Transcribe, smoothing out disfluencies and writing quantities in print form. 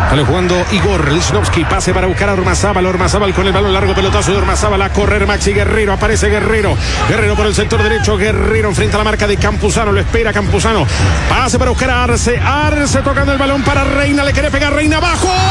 Sale jugando Igor Lichnowsky, pase para buscar a Ormazábal con el balón largo, pelotazo de Ormazábal a correr Maxi Guerrero, aparece Guerrero por el sector derecho, Guerrero enfrenta a la marca de Campuzano, lo espera Campuzano, pase para buscar a Arce tocando el balón para Reina, le quiere pegar Reina abajo.